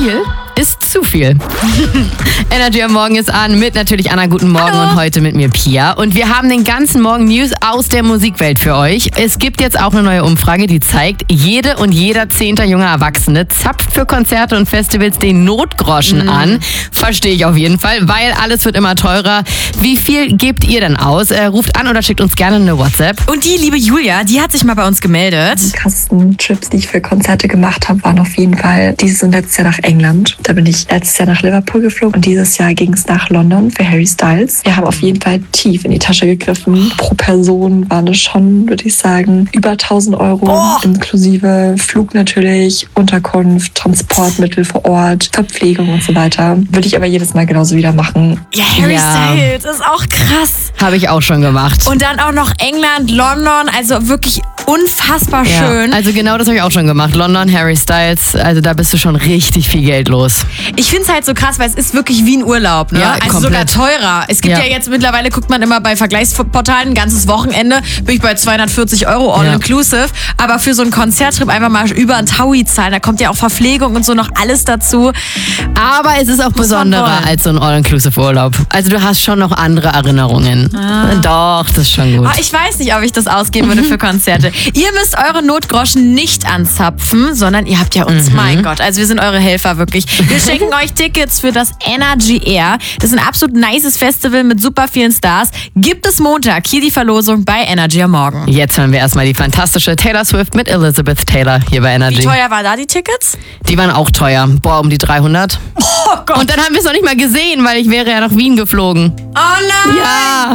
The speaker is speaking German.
viel ist zu viel. Energy am Morgen ist an mit natürlich Anna, guten Morgen. Hallo. Und heute mit mir Pia. Und wir haben den ganzen Morgen News aus der Musikwelt für euch. Es gibt jetzt auch eine neue Umfrage, die zeigt, jede und jeder 10. junge Erwachsene zapft für Konzerte und Festivals den Notgroschen an. Verstehe ich auf jeden Fall, weil alles wird immer teurer. Wie viel gebt ihr denn aus? Ruft an oder schickt uns gerne eine WhatsApp. Und die liebe Julia, die hat sich mal bei uns gemeldet. Die krassesten Trips, die ich für Konzerte gemacht habe, waren auf jeden Fall dieses und letztes Jahr nach England. Da bin ich letztes Jahr nach Liverpool geflogen und dieses Jahr ging es nach London für Harry Styles. Wir haben auf jeden Fall tief in die Tasche gegriffen. Pro Person waren es schon, würde ich sagen, über 1.000 Euro, inklusive Flug natürlich, Unterkunft, Transportmittel vor Ort, Verpflegung und so weiter. Würde ich aber jedes Mal genauso wieder machen. Ja, Harry Styles ist auch krass. Habe ich auch schon gemacht. Und dann auch noch England, London, also wirklich unfassbar schön. Also genau das habe ich auch schon gemacht. London, Harry Styles, also da bist du schon richtig viel Geld los. Ich finde es halt so krass, weil es ist wirklich wie ein Urlaub, ne? Ja, also komplett. sogar teurer. Es gibt ja jetzt mittlerweile, guckt man immer bei Vergleichsportalen, ein ganzes Wochenende bin ich bei 240 Euro all-inclusive. Aber für so einen Konzerttrip einfach mal über einen Taui zahlen, da kommt ja auch Verpflegung und so noch alles dazu. Aber es ist auch besonderer als so ein All-Inclusive-Urlaub. Also du hast schon noch andere Erinnerungen. Doch, das ist schon gut. Oh, ich weiß nicht, ob ich das ausgeben würde für Konzerte. Ihr müsst eure Notgroschen nicht anzapfen, sondern ihr habt ja uns, mein Gott. Also wir sind eure Helfer, wirklich. Wir schenken euch Tickets für das Energy Air. Das ist ein absolut nices Festival mit super vielen Stars. Gibt es Montag hier die Verlosung bei Energy am Morgen. Jetzt hören wir erstmal die fantastische Taylor Swift mit Elizabeth Taylor hier bei Energy. Wie teuer waren da die Tickets? Die waren auch teuer. Boah, um die 300. Oh Gott. Und dann haben wir es noch nicht mal gesehen, weil ich wäre ja nach Wien geflogen. Oh nein! Ja.